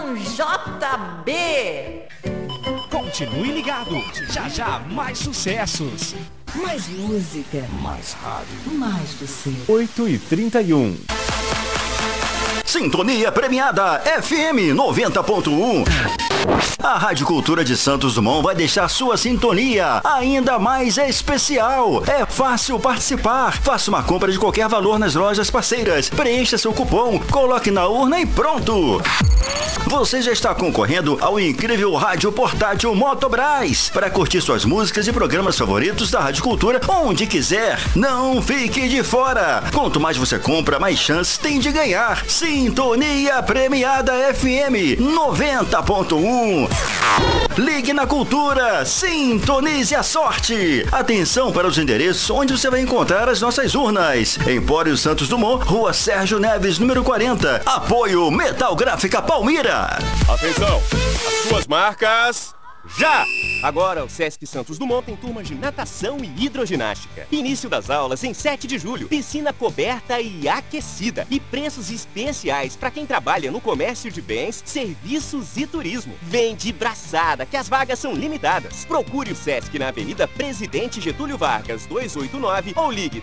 com JB. Continue ligado, já mais sucessos. Mais música. Mais rádio. Mais você. 8h31. Sintonia premiada FM 90.1. A Rádio Cultura de Santos Dumont vai deixar sua sintonia ainda mais especial. É fácil participar. Faça uma compra de qualquer valor nas lojas parceiras. Preencha seu cupom, coloque na urna e pronto. Você já está concorrendo ao incrível rádio portátil Motobras para curtir suas músicas e programas favoritos da Rádio Cultura onde quiser. Não fique de fora. Quanto mais você compra, mais chances tem de ganhar. Sintonia premiada FM 90.1. Ligue na Cultura, sintonize a sorte. Atenção para os endereços onde você vai encontrar as nossas urnas. Empório Santos Dumont, Rua Sérgio Neves, número 40. Apoio Metal Gráfica Palmira. Atenção, as suas marcas... Já! Agora o Sesc Santos Dumont tem turmas de natação e hidroginástica. Início das aulas em 7 de julho. Piscina coberta e aquecida. E preços especiais para quem trabalha no comércio de bens, serviços e turismo. Vem de braçada, que as vagas são limitadas. Procure o Sesc na Avenida Presidente Getúlio Vargas, 289 ou ligue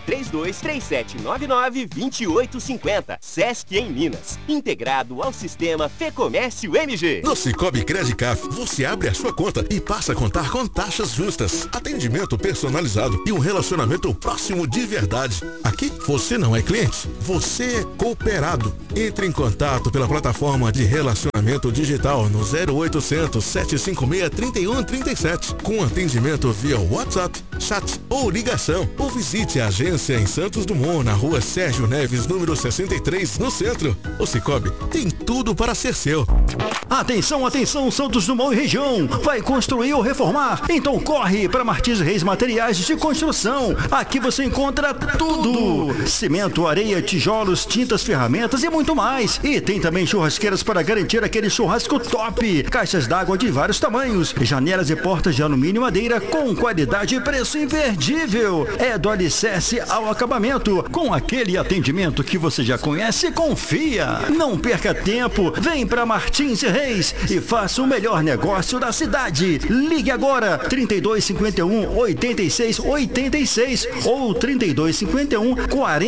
323799-2850. Sesc em Minas. Integrado ao sistema Fecomércio MG. No Cicobi Credicaf, você abre a sua conta e passa a contar com taxas justas, atendimento personalizado e um relacionamento próximo de verdade. Aqui você não é cliente, você é cooperado. Entre em contato pela plataforma de relacionamento digital no 0800 756 3137 com atendimento via WhatsApp, chat ou ligação. Ou visite a agência em Santos Dumont, na Rua Sérgio Neves, número 63, no centro. O Cicobi tem tudo para ser seu. Atenção, atenção, Santos Dumont e região. Vai construir ou reformar? Então corre para Martins Reis Materiais de Construção. Aqui você encontra tudo: cimento, areia, tijolos, tintas, ferramentas e muito mais. E tem também churrasqueiras para garantir aquele churrasco top. Caixas d'água de vários tamanhos, janelas e portas de alumínio e madeira com qualidade e preço imperdível. É do alicerce ao acabamento, com aquele atendimento que você já conhece e confia. Não perca tempo, vem para Martins Reis e faça o melhor negócio da cidade. Ligue agora 3251 8686 ou 3251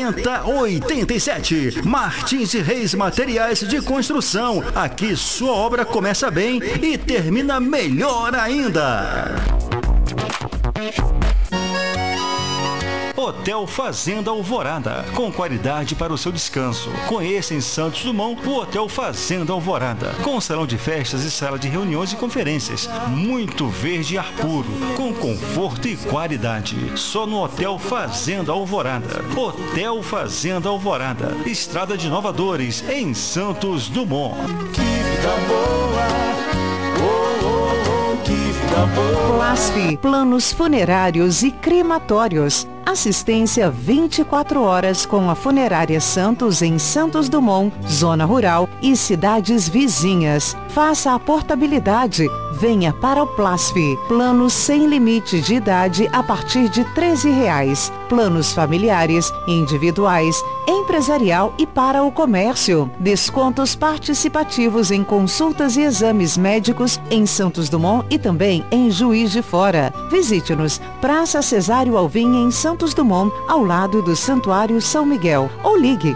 4087. Martins Reis Materiais de Construção. Aqui sua obra começa bem e termina melhor ainda. Hotel Fazenda Alvorada, com qualidade para o seu descanso. Conheça em Santos Dumont o Hotel Fazenda Alvorada, com salão de festas e sala de reuniões e conferências. Muito verde e ar puro, com conforto e qualidade. Só no Hotel Fazenda Alvorada. Hotel Fazenda Alvorada, Estrada de Nova Dores, em Santos Dumont. Que vida boa! Que vida boa! Plasfi, planos funerários e crematórios. Assistência 24 horas com a Funerária Santos em Santos Dumont, Zona Rural e cidades vizinhas. Faça a portabilidade. Venha para o Plasfi. Planos sem limite de idade a partir de R$13. Planos familiares, individuais, empresarial e para o comércio. Descontos participativos em consultas e exames médicos em Santos Dumont e também em Juiz de Fora. Visite-nos, Praça Cesário Alvim em Santos Dumont, ao lado do Santuário São Miguel. Ou ligue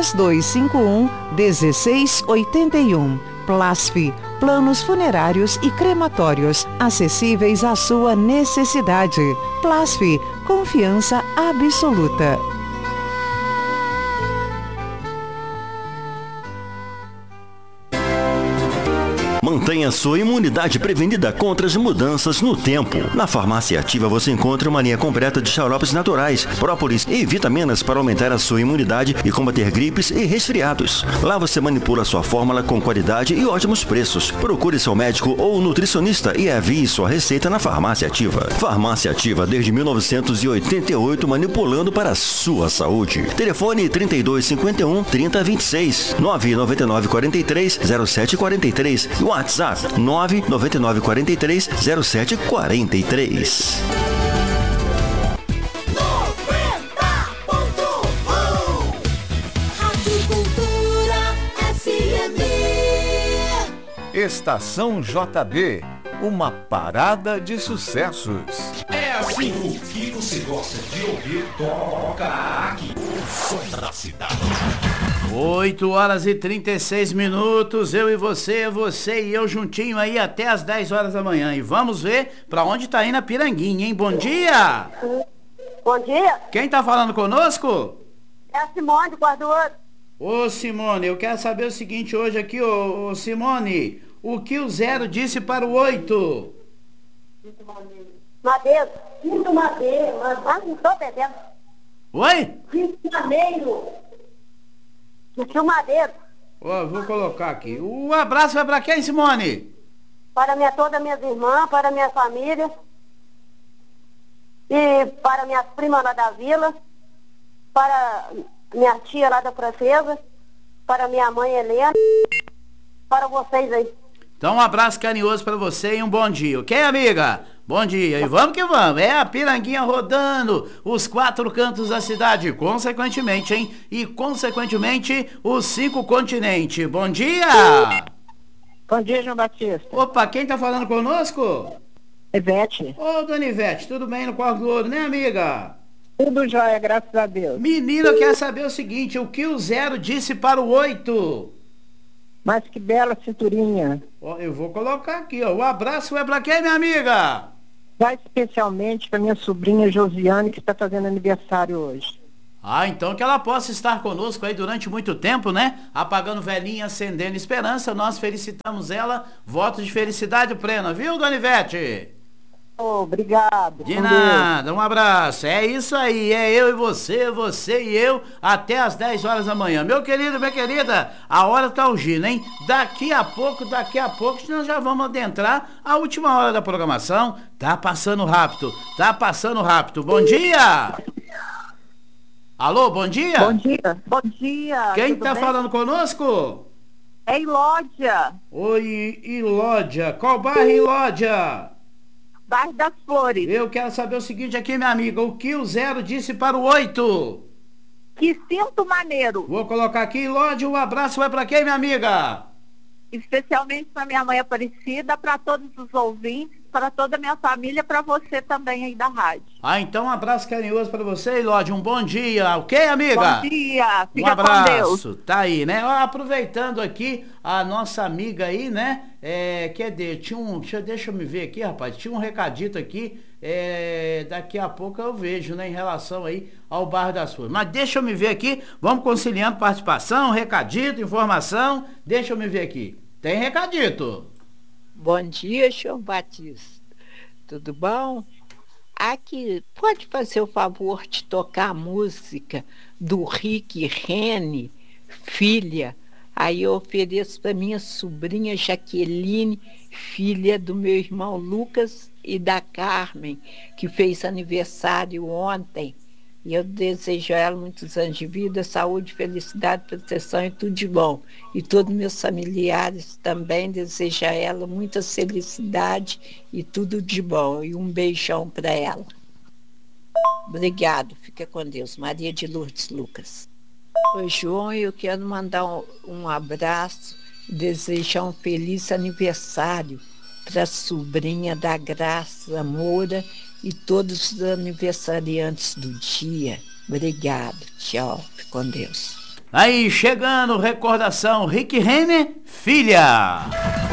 3251-1681. Plasfi, planos funerários e crematórios, acessíveis à sua necessidade. Plasfi, confiança absoluta. Mantenha sua imunidade prevenida contra as mudanças no tempo. Na Farmácia Ativa você encontra uma linha completa de xaropes naturais, própolis e vitaminas para aumentar a sua imunidade e combater gripes e resfriados. Lá você manipula sua fórmula com qualidade e ótimos preços. Procure seu médico ou nutricionista e envie sua receita na Farmácia Ativa. Farmácia Ativa desde 1988, manipulando para a sua saúde. Telefone 3251-3026, 99943-0743 e WhatsApp 99943-0743. Estação JB, uma parada de sucessos. É assim, o que você gosta de ouvir, toca aqui. O som da cidade. 8h36, eu e você e eu juntinho aí até as 10 horas da manhã. E vamos ver pra onde tá indo a Piranguinha, hein? Bom dia! Bom dia! Quem tá falando conosco? É a Simone do Quarto do Ouro. Ô Simone, eu quero saber o seguinte hoje aqui, ô Simone. O que o 0 disse para o 8? Madeiro. Quinto Madeiro. Mas não tô perdendo. Oi? Quinto Madeiro. Quinto Madeiro. Ó, vou colocar aqui. O abraço vai para quem, Simone? Para todas minhas irmãs, para minha família. E para minhas primas lá da vila. Para minha tia lá da Francesa. Para minha mãe Helena. Para vocês aí. Então um abraço carinhoso pra você e um bom dia, ok, amiga? Bom dia, e vamos que vamos, é a Piranguinha rodando os 4 cantos da cidade, consequentemente, hein? E consequentemente, os 5 continentes. Bom dia! Bom dia, João Batista. Opa, quem tá falando conosco? Ivete. Ô, dona Ivete, tudo bem no Quarto do Ouro, né, amiga? Tudo jóia, graças a Deus. Menina, eu quero saber o seguinte, o que o 0 disse para o 8? Mas que bela cinturinha. Ó, eu vou colocar aqui, ó. O abraço é pra quem, minha amiga? Vai especialmente pra minha sobrinha Josiane, que está fazendo aniversário hoje. Ah, então que ela possa estar conosco aí durante muito tempo, né? Apagando velhinha, acendendo esperança. Nós felicitamos ela. Voto de felicidade plena, viu, dona Ivete? Oh, obrigado. De nada, um abraço. É isso aí, é eu e você e eu, até as 10 horas da manhã. Meu querido, minha querida, a hora tá urgindo, hein? Daqui a pouco, nós já vamos adentrar a última hora da programação. Tá passando rápido. Bom dia! Alô, bom dia? Bom dia. Quem tá falando conosco? É Ilódia. Oi, Ilódia. Qual bairro, Ilódia? Bairro das Flores. Eu quero saber o seguinte aqui, minha amiga. O que o 0 disse para o 8? Que sinto maneiro. Vou colocar aqui, Ilódia. Um abraço vai para quem, minha amiga? Especialmente para minha mãe Aparecida, para todos os ouvintes, para toda a minha família, para você também aí da rádio. Ah, então um abraço carinhoso para você, Ilódia. Um bom dia, ok, amiga? Bom dia, fica um abraço. Com Deus. Tá aí, né? Ó, aproveitando aqui a nossa amiga aí, né? Deixa eu me ver aqui, rapaz. Tinha um recadito aqui. Daqui a pouco eu vejo, né? Em relação aí ao bairro das Flores. Mas deixa eu me ver aqui. Vamos conciliando participação, recadito, informação. Deixa eu me ver aqui. Tem recadito. Bom dia, João Batista. Tudo bom? Aqui, pode fazer o favor de tocar a música do Rick Rene, filha. Aí eu ofereço para minha sobrinha Jaqueline, filha do meu irmão Lucas e da Carmen, que fez aniversário ontem. E eu desejo a ela muitos anos de vida, saúde, felicidade, proteção e tudo de bom. E todos meus familiares também desejam a ela muita felicidade e tudo de bom. E um beijão para ela. Obrigado, fica com Deus. Maria de Lourdes Lucas. Oi, João, eu quero mandar um abraço e desejar um feliz aniversário para a sobrinha da Graça Moura e todos os aniversariantes do dia. Obrigado, tchau, fique com Deus. Aí, chegando, recordação, Rick Renner, filha.